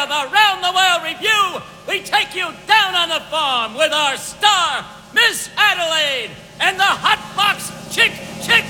of Around the World Review, we take you down on the farm with our star, Miss Adelaide, and the Hot Box Chick